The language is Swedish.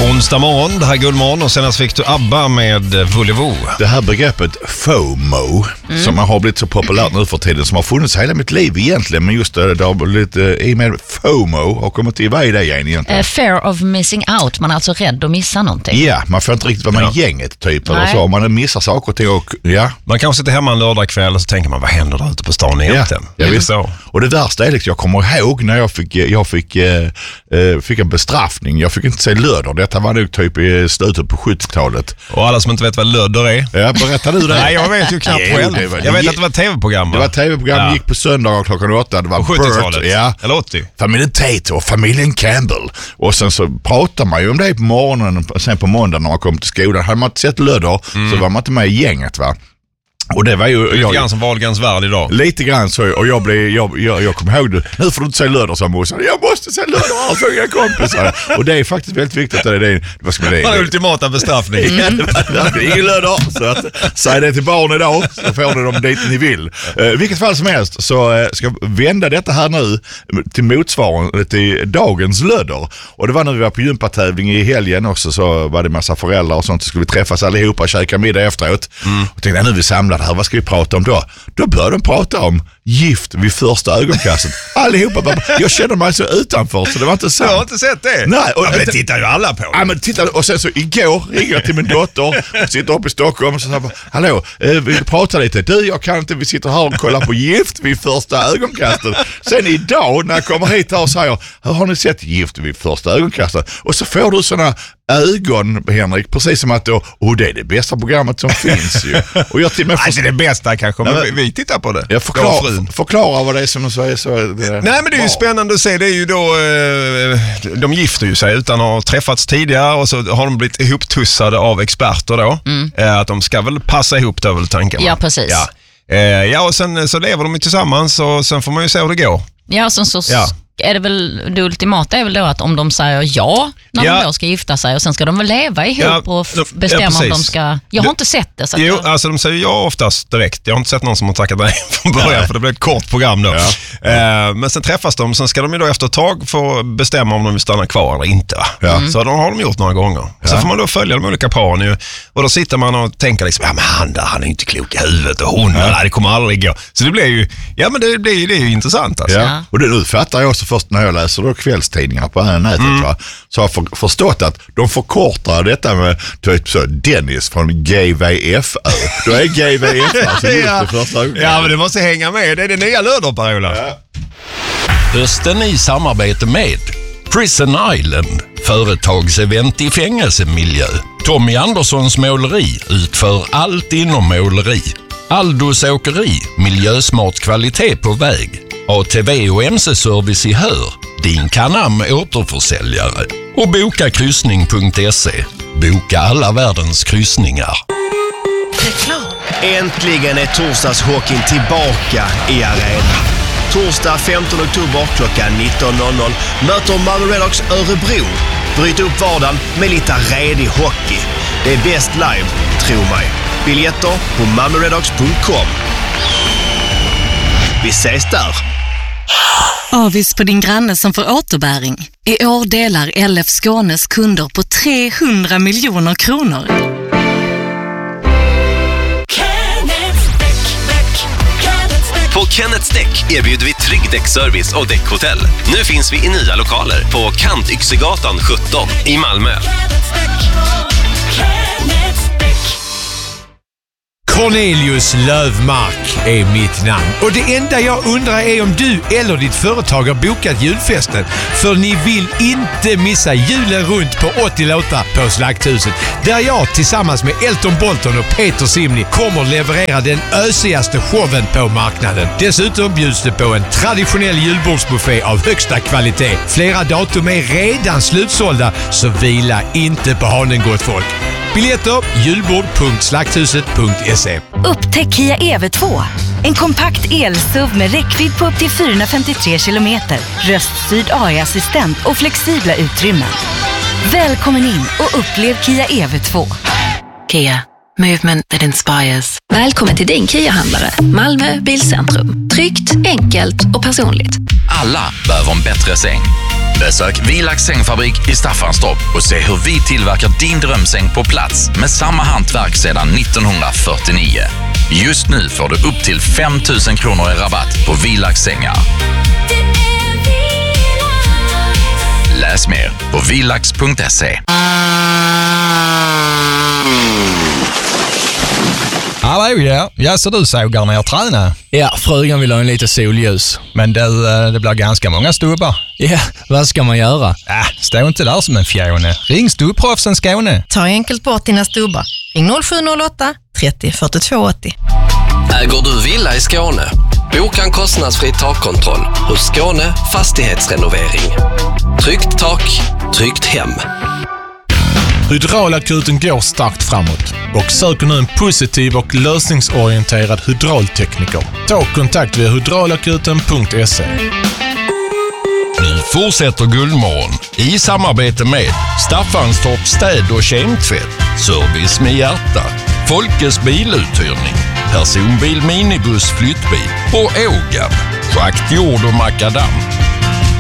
Onsdag morgon, det här är Guldmorgon och senast fick du ABBA med Volevo. Det här begreppet FOMO som har blivit så populärt nu för tiden, som har funnits hela mitt liv egentligen, men just det har blivit i med FOMO och kommit till vad är det egentligen? Fear of missing out, man är alltså rädd att missa någonting. Ja, man får inte riktigt vara med i gänget typ eller så, man missar saker och ting och Man kanske sitter hemma en lördagkväll och så tänker man, vad händer där ute på stan egentligen? Ja, visst så. Och det värsta är jag kommer ihåg när jag fick en bestraffning. Jag fick inte se löder. Detta var nog typ i slutet på 70-talet. Och alla som inte vet vad löder är. Ja, berätta du det. Nej, jag vet ju knappt själv. Jag vet att det var ett tv-program. Det var ett tv-program, gick på söndagar klockan 8. Det var 70-talet, eller 80. Familjen Tate och familjen Campbell. Och sen så pratar man ju om det på morgonen och sen på måndagen när man kom till skolan. Hade man inte sett löder så var man inte med i gänget, va? Och det var ju lite grann som Wahlgrens värld idag. Lite grann så, och jag kom ihåg det. Nu får du inte säga löder, sa morsan. Jag måste säga löder, här får jag kompisar. Och det är faktiskt väldigt viktigt att det är vad ska man det? Ultimata bestraffning. Ingen löder. Så att, säg det till barn idag så får ni dem dit ni vill. Vilket fall som helst så ska jag vända detta här nu till motsvarande till dagens löder. Och det var när vi var på gympatävling i helgen också, så var det massa föräldrar och sånt. Så skulle vi träffas allihopa och käka middag efteråt. Och tänkte, nu är vi samlade här, vad ska vi prata om då? Då började de prata om gift vid första ögonkastet. Allihopa bara, jag känner mig så utanför så det var inte sant. Jag har inte sett det. Nej, och det tittar ju alla på. Ja, men titta, och sen så igår ringde jag till min dotter och sitter uppe i Stockholm och så sa, hallå, vi pratar lite. Du, jag kan inte, vi sitter här och kollar på gift vid första ögonkastet. Sen idag när jag kommer hit här och säger, har ni sett gift vid första ögonkastet? Och så får du såna ögon, Henrik, precis som att det är det bästa programmet som finns ju. Och jag till mig det är det bästa kanske, men vi tittar på det. Jag förklara vad det är som de säger. Nej, men det är ju spännande att se. Det är ju då, de gifter ju sig utan att ha träffats tidigare och så har de blivit ihoptussade av experter då. Att de ska väl passa ihop det, väl tanken. Ja, precis. Ja, och sen så lever de ju tillsammans och sen får man ju se hur det går. Ja, sen så är det väl det ultimata är väl då att om de säger ja när de då ska gifta sig och sen ska de väl leva ihop och bestämma om de ska... Jag har inte sett det. Så att alltså de säger ja oftast direkt. Jag har inte sett någon som har tackat nej från början för det blir ett kort program då. Men sen träffas de, sen ska de ju då efter ett tag få bestämma om de vill stanna kvar eller inte. Så de har de gjort några gånger. Så får man då följa de olika paren ju. Och då sitter man och tänker liksom, ja men han är inte klok i huvudet och hon, det kommer aldrig gå. Så det blir ju, det är ju intressant alltså. Ja. Och det nu fattar jag också först när jag läser då kvällstidningar på nätet, va? Så har jag förstått att de förkortar detta med typ så Dennis från GVF. Då är GVF alltså det första gången. Ja, men det måste hänga med. Det är det nya löder, Per-Ola. Hösten i samarbete med Prison Island, företagsevent i fängelsemiljö. Tommy Anderssons måleri utför allt inom måleri. Aldos åkeri, miljösmart kvalitet på väg. ATV och MC-service i Hör, din Canam återförsäljare. Och bokakryssning.se. Boka alla världens kryssningar. Äntligen är torsdagshockeyn tillbaka i arenan. Torsdag 15 oktober klockan 19.00 möter Malmö Redhawks Örebro. Bryt upp vardagen med lite redig hockey. Det är bäst live, tro mig. Biljetter på malmoredhawks.com. Vi ses där. Avis på din granne som får återbäring. I år delar LF Skånes kunder på 300 miljoner kronor. På Kenneths Däck erbjuder vi trygg däckservice och däckhotell. Nu finns vi i nya lokaler på Kantyxegatan 17 i Malmö. Cornelius Lövmark är mitt namn. Och det enda jag undrar är om du eller ditt företag har bokat julfesten. För ni vill inte missa julen runt på 80 låtar på Slakthuset. Där jag tillsammans med Elton Bolton och Peter Simni kommer leverera den ösigaste showen på marknaden. Dessutom bjuds det på en traditionell julbordsbuffé av högsta kvalitet. Flera datum är redan slutsålda, så vila inte på hanen, gott folk. Biljetter julbord.slakthuset.se. Upptäck Kia EV2. En kompakt el-SUV med räckvidd på upp till 453 kilometer, röststyrd AI-assistent och flexibla utrymmen. Välkommen in och upplev Kia EV2. Kia. Movement that inspires. Välkommen till din Kia-handlare. Malmö Bilcentrum. Tryggt, enkelt och personligt. Alla behöver en bättre säng. Besök Vilax sängfabrik i Staffanstorp och se hur vi tillverkar din drömsäng på plats med samma hantverk sedan 1949. Just nu får du upp till 5 000 kronor i rabatt på Vilax sängar. Läs mer på vilax.se. Hallå ja, så du sågar ner träna? Ja, frugan vill ha en lite solljus. Men det blir ganska många stubbar. Ja, vad ska man göra? Stå inte där som en fjone. Ring Stubbproffsen Skåne. Ta enkelt bort dina stubbar. Ring 0708 30 42 80. Äger du villa i Skåne? Boka en kostnadsfri takkontroll hos Skåne Fastighetsrenovering. Tryggt tak, tryggt hem. Hydraulakuten går starkt framåt och söker nu en positiv och lösningsorienterad hydraultekniker. Ta kontakt via hydraulakuten.se. Nu fortsätter Guldmorgon i samarbete med Staffanstorp städ- och kemtvätt, service med hjärta, Folkes biluthyrning, personbil, minibuss, flyttbil och Ågab, schakt, jord och makadam.